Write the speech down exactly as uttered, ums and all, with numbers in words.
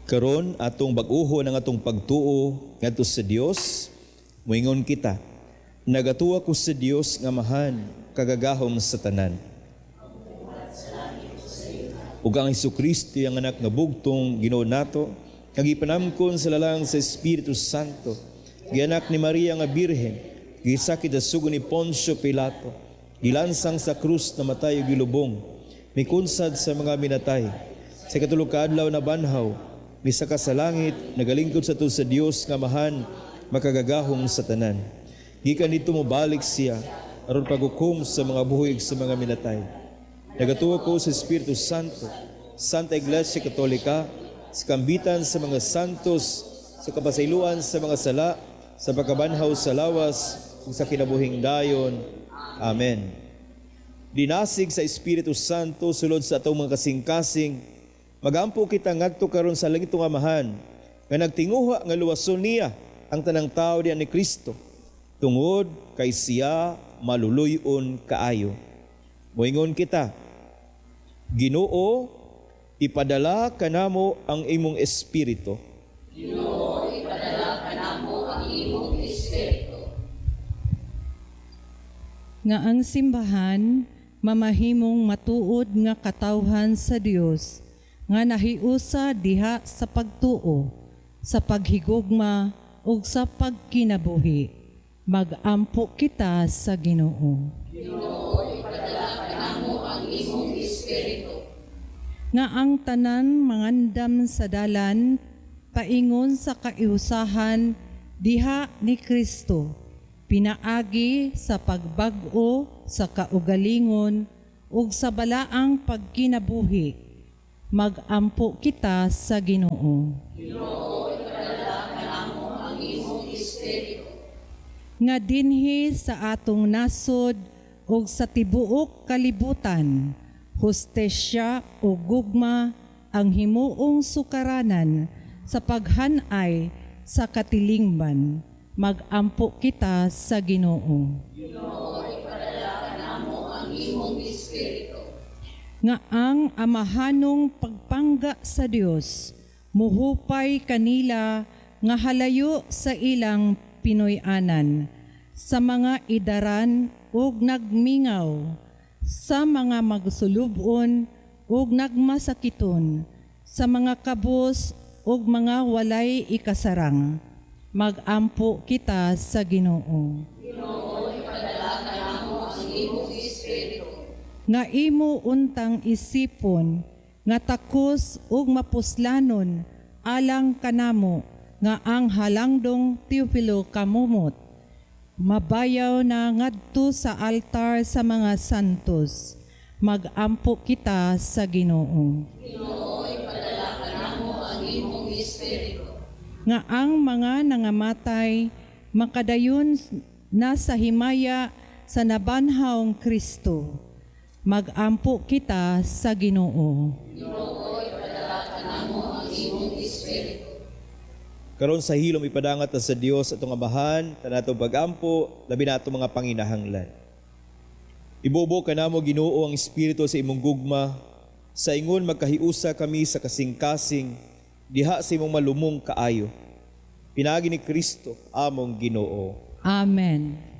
Karon atong bag-uho ng atong pagtuo ngadto sa Dios, moingon kita, nagatuwa ko sa Dios nga mahan, kagagahom sa tanan. Ug ang Hesukristo ang anak nga bugtong Ginoo nato, kagipanamkon sa lalang sa Espiritu Santo, gianak ni Maria nga Birhen, gisakit sa sugo ni Poncio Pilato, gilansang sa krus na matay ug gilubong, mikunsad sa mga minatay, sa katulog ka adlaw na banhaw, misaka sa langit, nagalingkod sa to sa Dios nga mahan, makagagahom sa tanan. Gikan dito mo balik siya, aron paghukom sa mga buhig sa mga minatay. Nagatuwa ko sa Espiritu Santo, Santa Iglesia Katolika, sa kambitan sa mga santos, sa kapasayloan sa mga sala, sa pagkabanhaw sa lawas, sa kinabuhing dayon. Amen. Dinasig sa Espiritu Santo, sulod sa atong mga kasing-kasing, magampo kita ngadto karon sa langitong Amahan, nga nagtinguha nga luwason niya ang tanang tao diyan ni Kristo, tungod kay siya maluluyon kaayo. Moingon kita, Ginoo, ipadala kanamo ang imong espiritu. Ginoo, ipadala kanamo ang imong espiritu. Nga ang simbahan mamahimong matuod nga katawhan sa Dios, nga nahiusa diha sa pagtuo, sa paghigugma ug sa pagkinabuhi. Magampo kita sa Ginoo. Ginoo, ipadala kanamo ang imong espiritu. Nga ang tanan mangandam sa dalan, paingon sa kaiusahan diha ni Kristo, pinaagi sa pagbag-o sa kaugalingon ug sa balaang pagkinabuhi. Magampo kita sa Ginoo. Ginoo, ipadala kanamo ang imong espiritu. Nga dinhi sa atong nasod ug sa tibuok kalibutan, hustesya o gugma ang himuong sukaranan sa paghanay sa katilingban. Magampo kita sa Ginoo. Ginoo, ipadala kanamo ang imong espiritu. Nga ang amahanong pagpangga sa Dios, muhupay kanila nga halayo sa ilang Pinoy-anan, sa mga idaran ug nagmingaw, sa mga magsulubon ug nagmasakiton, sa mga kabus ug mga walay ikasarang. Magampo kita sa Ginoo. Ginoo, ipadala kanamo ang imong espiritu. Nga imo untang isipon, nga takos ug mapuslanon, alang kanamo, nga ang halangdong Teofilo kamumot, mabayaw na ngadto sa altar sa mga santos. Magampo kita sa Ginoo. Ginoo, ipadala kanamo ang imong espiritu. Nga ang mga nangamatay, makadayon na sa himaya sa nabanhawng Kristo. Magampo kita sa Ginoo. Ginoo, ipadala kanamo ang imong espiritu. Karon sa hilom ipadangat na sa Dios atong Amahan, tanatong pagampo, labi na atong mga panginahanglan. Ibobo kanamo Ginoo ang espiritu sa imong gugma, sa ingon magkahiusa kami sa kasing-kasing, diha sa imong malumong kaayo. Pinagi ni Kristo among Ginoo. Amen.